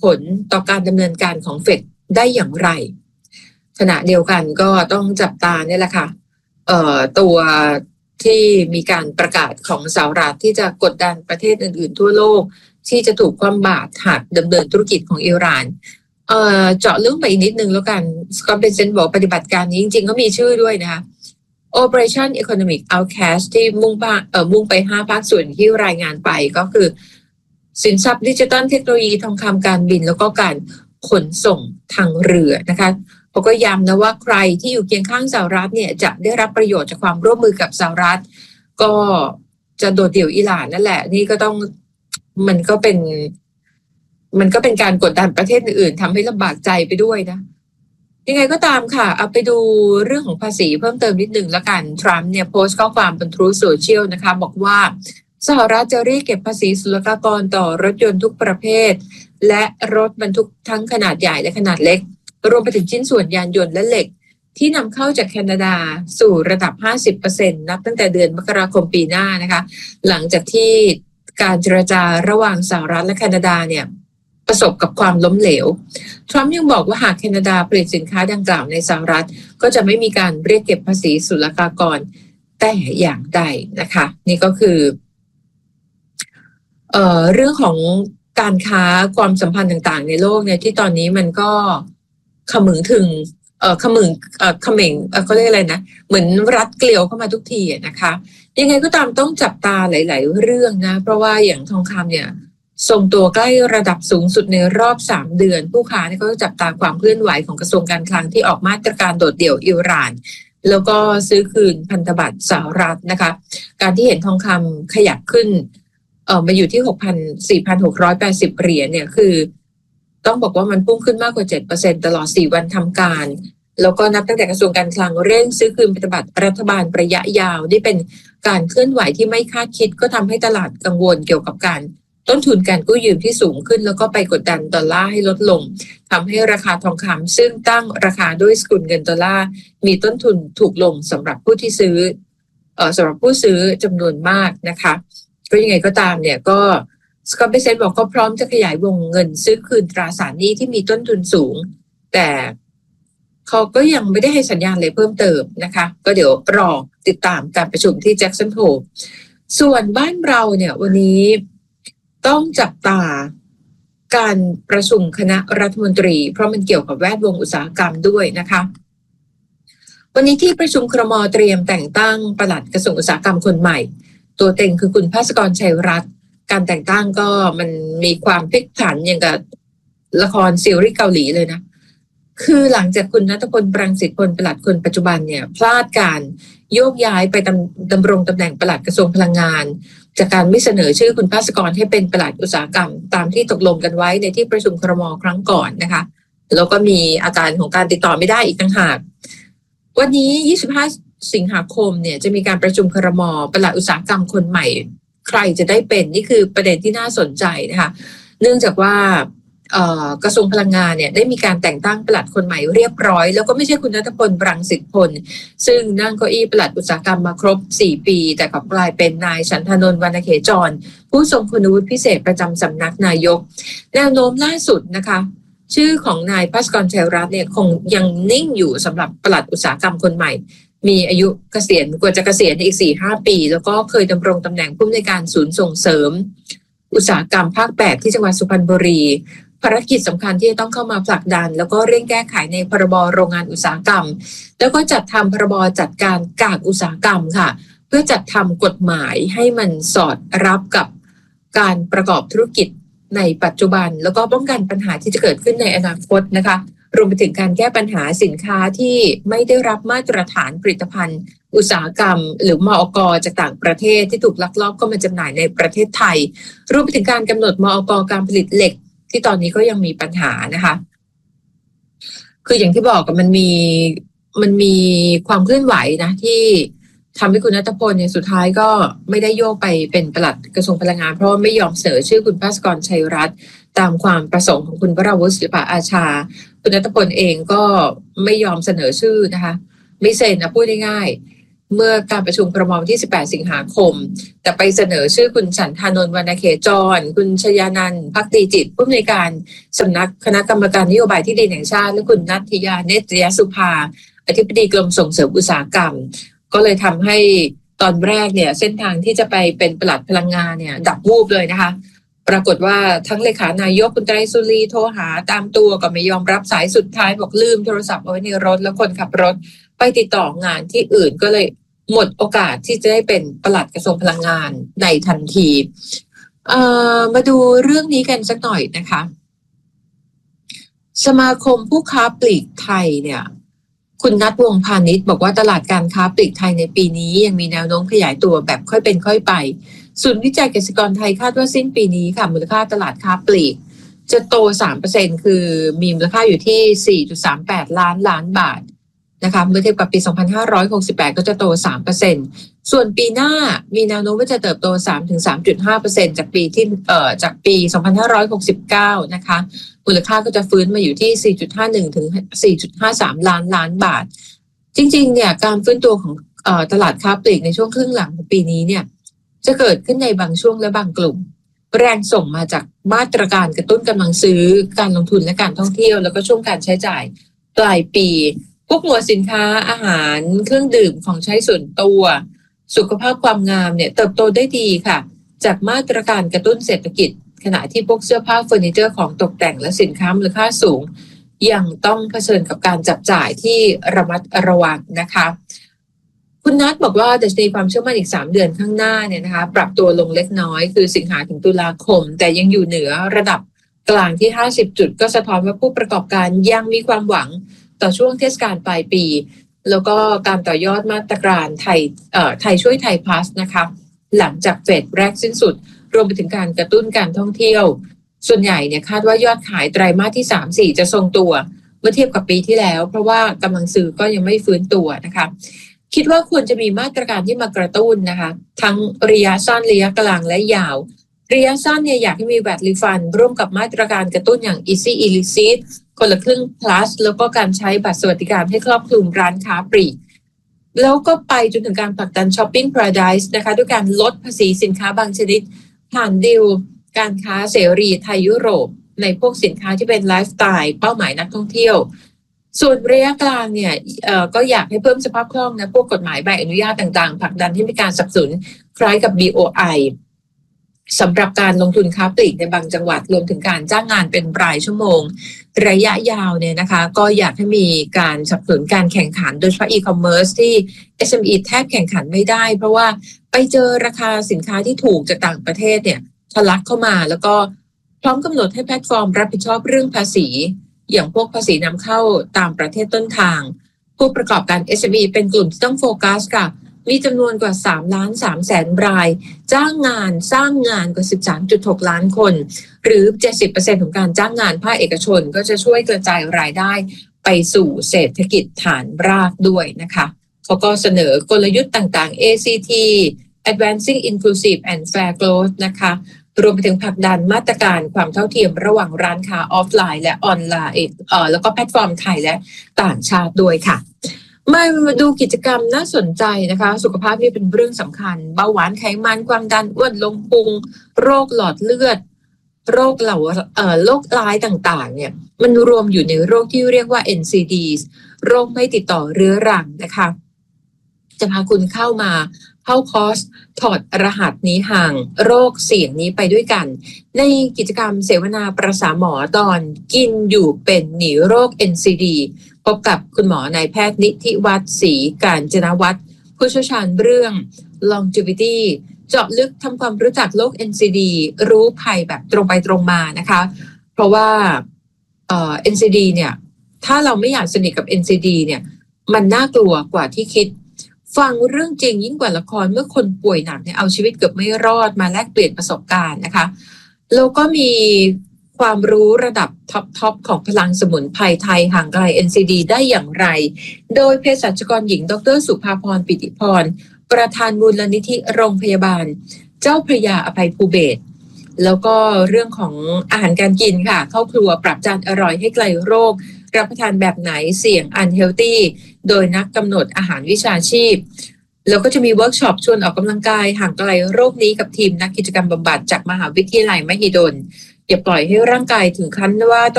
ผลต่อการดำเนินการของเฟดได้อย่างไรขณะเดียวกันก็ต้องจับตาเนี่ยแหละค่ะตัวที่มีการประกาศของสหรัฐที่จะกดดันประเทศอื่นๆทั่วโลกที่จะถูกคว่ำบาตรหากดำเนินธุรกิจของอิหร่านเจาะลึกไปอีกนิดนึงแล้วกันสกอตเบนเซนบอกปฏิบัติการนี้จริงๆก็มีชื่อด้วยนะคะ Operation Economic Outcast ที่มุ่งไป5ภาคส่วนที่รายงานไปก็คือสินทรัพย์ดิจิทัลเทคโนโลยีทองคำการบินแล้วก็การขนส่งทางเรือนะคะเขาก็ย้ำนะว่าใครที่อยู่เคียงข้างสหรัฐเนี่ยจะได้รับประโยชน์จากความร่วมมือกับสหรัฐก็จะโดดเดี่ยวอิหร่านนั่นแหละนี่ก็ต้องมันก็เป็นการกดดันประเทศอื่นๆทำให้ลำบากใจไปด้วยนะยังไงก็ตามค่ะเอาไปดูเรื่องของภาษีเพิ่มเติมนิดนึงแล้วกันทรัมป์เนี่ยโพสต์ข้อความบน Truth Social นะคะบอกว่าสหรัฐจะเรียกเก็บภาษีศุลกากรต่อรถยนต์ทุกประเภทและรถบรรทุกทั้งขนาดใหญ่และขนาดเล็กรวมไปถึงชิ้นส่วนยานยนต์และเหล็กที่นำเข้าจากแคนาดาสู่ระดับ 50% นับตั้งแต่เดือนมกราคมปีหน้านะคะหลังจากที่การเจรจาระหว่างสหรัฐและแคนาดาเนี่ยประสบกับความล้มเหลวทรัมป์ยังบอกว่าหากแคนาดาผลิตสินค้าดังกล่าวในสหรัฐก็จะไม่มีการเรียกเก็บภาษีศุลกากรแต่อย่างใดนะคะนี่ก็คือเรื่องของการค้าความสัมพันธ์ต่างๆในโลกเนี่ยที่ตอนนี้มันก็เขมึงถึงเขม่งเขาเรียกอะไรนะเหมือนรัดเกลียวเข้ามาทุกทีนะคะยังไงก็ตามต้องจับตาหลายๆเรื่องนะเพราะว่าอย่างทองคำเนี่ยทรงตัวใกล้ระดับสูงสุดในรอบ3เดือนผู้ค้าเนี่ยก็จับตาความเคลื่อนไหวของกระทรวงการคลังที่ออกมาตรการโดดเดี่ยวอิหร่านแล้วก็ซื้อคืนพันธบัตรสหรัฐนะคะการที่เห็นทองคำขยับขึ้นมาอยู่ที่ 4,680 เหรียญเนี่ยคือต้องบอกว่ามันพุ่งขึ้นมากกว่า 7% ตลอด4วันทำการแล้วก็นับตั้งแต่กระทรวงการคลังเร่งซื้อคืนพันธบัตรรัฐบาลระยะยาวนี่เป็นการเคลื่อนไหวที่ไม่คาดคิดก็ทำให้ตลาดกังวลเกี่ยวกับการต้นทุนการกู้ยืมที่สูงขึ้นแล้วก็ไปกดดันดอลลาร์ให้ลดลงทำให้ราคาทองคำซึ่งตั้งราคาด้วยสกุลเงินดอลลาร์มีต้นทุนถูกลงสำหรับผู้ที่ซื้อสำหรับผู้ซื้อจำนวนมากนะคะก็ยังไงก็ตามเนี่ยก็สกอตเบนเซนบอกเขาพร้อมจะขยายวงเงินซื้อคืนตราสารหนี้ที่มีต้นทุนสูงแต่เขาก็ยังไม่ได้ให้สัญญาณอะไรเพิ่มเติมนะคะก็เดี๋ยวรอติดตามการประชุมที่แจ็คสันโฮลส่วนบ้านเราเนี่ยวันนี้ต้องจับตาการประชุมคณะรัฐมนตรีเพราะมันเกี่ยวกับแวดวงอุตสาหกรรมด้วยนะคะวันนี้ที่ประชุมครม.เตรียมแต่งตั้งปลัดกระทรวงอุตสาหกรรมคนใหม่ตัวเต็งคือคุณภาสกร ชัยรัตน์การแต่งตั้งก็มันมีความพลิกผันอย่างกับละครซีรีส์เกาหลีเลยนะคือหลังจากคุณณัฐพล รังสิพลปลัดคนปัจจุบันเนี่ยพลาดการโยกย้ายไปดำรงตำแหน่งปลัดกระทรวงพลังงานจากการไม่เสนอชื่อคุณภาสกรให้เป็นปลัดอุตสาหกรรมตามที่ตกลงกันไว้ในที่ประชุมครม.ครั้งก่อนนะคะแล้วก็มีอาการของการติดต่อไม่ได้อีกต่างหากวันนี้25 สิงหาคมเนี่ยจะมีการประชุมครม.ปลัดอุตสาหกรรมคนใหม่ใครจะได้เป็นนี่คือประเด็นที่น่าสนใจนะคะเนื่องจากว่ากระทรวงพลังงานเนี่ยได้มีการแต่งตั้งปลัดคนใหม่เรียบร้อยแล้วก็ไม่ใช่คุณณัฐพล รังสิพลซึ่งนั่งเก้าอี้ปลัดอุตสาหกรรมมาครบ4ปีแต่กลับกลายเป็นนายฉันทนนท์ วรรณเขจรผู้ทรงคุณวุฒิพิเศษประจำสำนักนายกแนวโน้มล่าสุดนะคะชื่อของนายภาสกร ชัยรัตน์เนี่ยคงยังนิ่งอยู่สำหรับปลัดอุตสาหกรรมคนใหม่มีอายุเกษียณกว่าจะเกษียณอีก 4-5 ปีแล้วก็เคยดำรงตำแหน่งผู้อำนวยการศูนย์ส่งเสริมอุตสาหกรรมภาค8ที่จังหวัดสุพรรณบุรีภารกิจสำคัญที่จะต้องเข้ามาผลักดันแล้วก็เร่งแก้ไขในพรบโรงงานอุตสาหกรรมแล้วก็จัดทำพรบจัดการกากอุตสาหกรรมค่ะเพื่อจัดทำกฎหมายให้มันสอดรับกับการประกอบธุรกิจในปัจจุบันแล้วก็ป้องกันปัญหาที่จะเกิดขึ้นในอนาคตนะคะรวมไปถึงการแก้ปัญหาสินค้าที่ไม่ได้รับมาตรฐานผลิตภัณฑ์อุตสาหกรรมหรือมอก.จากต่างประเทศที่ถูกลักลอบเข้ามาจำหน่ายในประเทศไทยรวมไปถึงการกำหนดมอก.การผลิตเหล็กที่ตอนนี้ก็ยังมีปัญหานะคะคืออย่างที่บอกมันมีความเคลื่อนไหวนะที่ทำให้คุณณัฐพลเนี่ยสุดท้ายก็ไม่ได้โยกไปเป็นปลัดกระทรวงพลังงานเพราะไม่ยอมเสนอชื่อคุณภาสกร ชัยรัตน์ตามความประสงค์ของคุณวราวุฒิ ศิลปะอาชาคุณณัฐพลเองก็ไม่ยอมเสนอชื่อนะคะไม่เซ็นนะพูดง่ายๆเมื่อการประชุมครม.ที่18สิงหาคมแต่ไปเสนอชื่อคุณฉันทานนท์วรรณเขจรคุณชยานันท์ภักดีจิตผู้อำนวยการสำนักคณะกรรมการนโยบายที่ดินแห่งชาติและคุณนัทธิยาเนตรยสุภาอธิบดีกรมส่งเสริมอุตสาหกรรมก็เลยทำให้ตอนแรกเนี่ยเส้นทางที่จะไปเป็นปลัดพลังงานเนี่ยดับวูบเลยนะคะปรากฏว่าทั้งเลขานายกคุณไตรสุรีโทรหาตามตัวก็ไม่ยอมรับสายสุดท้ายบอกลืมโทรศัพท์เอาไว้ในรถแล้วคนขับรถไปติดต่องานที่อื่นก็เลยหมดโอกาสที่จะได้เป็นปลัดกระทรวงพลังงานในทันทีมาดูเรื่องนี้กันสักหน่อยนะคะสมาคมผู้ค้าปลีกไทยเนี่ยคุณณัฐ วงศ์พาณิชย์บอกว่าตลาดการค้าปลีกไทยในปีนี้ยังมีแนวโน้มขยายตัวแบบค่อยเป็นค่อยไปศูนย์วิจัยเกษตรกรไทยคาดว่าสิ้นปีนี้ค่ะมูลค่าตลาดค้าปลีกจะโต 3% คือมีมูลค่าอยู่ที่ 4.38 ล้านบาทนะคะเมื่อเทียบกับปี 2568 ก็จะโต 3%ส่วนปีหน้ามีแนวโน้มว่าจะเติบโต 3-3.5% จากปี 2569 นะคะมูลค่าก็จะฟื้นมาอยู่ที่ 4.51 ถึง 4.53 ล้านบาทจริงๆเนี่ยการฟื้นตัวของตลาดค้าปลีกในช่วงครึ่งหลังของปีนี้เนี่ยจะเกิดขึ้นในบางช่วงและบางกลุ่มแรงส่งมาจากมาตรการกระตุ้นกำลังซื้อการลงทุนและการท่องเที่ยวแล้วก็ช่วงการใช้จ่ายปลายปีพวกหมวดสินค้าอาหารเครื่องดื่มของใช้ส่วนตัวสุขภาพความงามเนี่ยเติบโตได้ดีค่ะจากมาตรการกระตุ้นเศรษฐกิจขณะที่พวกเสื้อผ้าเฟอร์นิเจอร์ของตกแต่งและสินค้ามูลค่าสูงยังต้องเผชิญกับการจับจ่ายที่ระมัดระวังนะคะคุณนัทบอกว่าดัชนีความเชื่อมั่นอีก3เดือนข้างหน้าเนี่ยนะคะปรับตัวลงเล็กน้อยคือสิงหาถึงตุลาคมแต่ยังอยู่เหนือระดับกลางที่50จุดก็สะท้อนว่าผู้ประกอบการยังมีความหวังต่อช่วงเทศกาลปลายปีแล้วก็การต่อยอดมาตรการไทยช่วยไทยพลัสนะคะหลังจากเฟดแรกสิ้นสุดรวมไปถึงการกระตุ้นการท่องเที่ยวส่วนใหญ่เนี่ยคาดว่ายอดขายไตรมาสที่ 3-4 จะทรงตัวเมื่อเทียบกับปีที่แล้วเพราะว่ากำลังซื้อก็ยังไม่ฟื้นตัวนะคะคิดว่าควรจะมีมาตรการที่มากระตุ้นนะคะทั้งระยะสั้นระยะกลางและยาวระยะสั้นเนี่ยอยากให้มี VAT refund ร่วมกับมาตรการกระตุ้นอย่าง Easy e-receipt คนละครึ่ง plus แล้วก็การใช้บัตรสวัสดิการให้ครอบคลุมร้านค้าปลีกแล้วก็ไปจนถึงการผลักดัน Shopping Paradise นะคะด้วยการลดภาษีสินค้าบางชนิดผ่านดีลการค้าเสรีไทยยุโรปในพวกสินค้าที่เป็นไลฟ์สไตล์เป้าหมายนักท่องเที่ยวส่วนระยะกลางเนี่ยก็อยากให้เพิ่มสภาพคล่องนะพวกกฎหมายใบอนุญาตต่างๆผลักดันให้มีการสนับสนุนคล้ายกับ BOI สำหรับการลงทุนค้าปลีกในบางจังหวัดรวมถึงการจ้างงานเป็นรายชั่วโมงระยะยาวเนี่ยนะคะก็อยากให้มีการสนับสนุนการแข่งขันโดยเฉพาะ e-commerce ที่ SME แทบแข่งขันไม่ได้เพราะว่าไปเจอราคาสินค้าที่ถูกจากต่างประเทศเนี่ยทะลักเข้ามาแล้วก็พร้อมกำหนดให้แพลตฟอร์มรับผิดชอบเรื่องภาษีอย่างพวกภาษีนำเข้าตามประเทศต้นทางผู้ประกอบการ SME เป็นกลุ่มที่ต้องโฟกัสค่ะมีจำนวนกว่า3.3 ล้านรายจ้างงานสร้างงานกว่า 13.6 ล้านคนหรือ 70% ของการจ้างงานภาคเอกชนก็จะช่วยกระจายรายได้ไปสู่เศรษฐกิจฐานรากด้วยนะคะเขาก็เสนอกลยุทธ์ต่างๆ ACT Advancing Inclusive and Fair Growth นะคะรวมไปถึงผลักดันมาตรการความเท่าเทียมระหว่างร้านค้าออฟไลน์และออนไลน์แล้วก็แพลตฟอร์มไทยและต่างชาติด้วยค่ะมาดูกิจกรรมน่าสนใจนะคะสุขภาพนี่เป็นเรื่องสำคัญเบาหวานไขมันความดันอ้วนลงพุงโรคหลอดเลือดโรคโรคร้ายต่างๆเนี่ยมันรวมอยู่ในโรคที่เรียกว่า NCDs โรคไม่ติดต่อเรื้อรังนะคะจะพาคุณเข้าคอร์สถอดรหัสนี้ห่างโรคเสี่ยงนี้ไปด้วยกันในกิจกรรมเสวนาประสาหมอตอนกินอยู่เป็นหนีโรค NCD พบกับคุณหมอนายแพทย์นิธิวัฒน์ศรีการจนวัฒน์ผู้เชี่ยวชาญเรื่อง longevity เจาะลึกทำความรู้จักโรค NCD รู้ภัยแบบตรงไปตรงมานะคะเพราะว่าNCD เนี่ยถ้าเราไม่อยากสนิทกับ NCD เนี่ยมันน่ากลัวกว่าที่คิดฟังเรื่องจริงยิ่งกว่าละครเมื่อคนป่วยหนักเนี่ยเอาชีวิตเกือบไม่รอดมาแลกเปลี่ยนประสบการณ์นะคะแล้วก็มีความรู้ระดับท็อปของพลังสมุนไพรไทยห่างไกล NCD ได้อย่างไรโดยเภสัชกรหญิงดร.สุภาพรปิติพรประธานมูลนิธิโรงพยาบาลเจ้าพระยาอภัยภูเบศรแล้วก็เรื่องของอาหารการกินค่ะเข้าครัวปรับจานอร่อยให้ไกลโรครับประทานแบบไหนเสี่ยง unhealthy โดยนักกำหนดอาหารวิชาชีพแล้วก็จะมีเวิร์กช็อปชวนออกกำลังกายห่างไกลโรคนี้กับทีมนักกิจกรรมบำบัดจากมหาวิทยาลัยมหิดลอย่าปล่อยให้ร่างกายถึงขั้นว่า